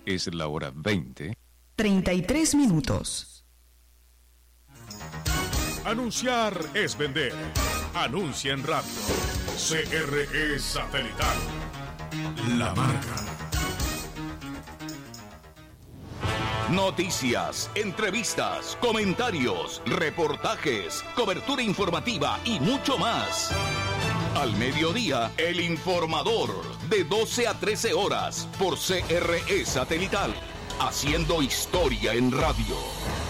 Es la hora 20. 33 minutos. Anunciar es vender. Anuncia en radio. CRE Satelital. La marca. Noticias, entrevistas, comentarios, reportajes, cobertura informativa y mucho más. Al mediodía, El Informador, de 12 a 13 horas, por CRE Satelital, haciendo historia en radio.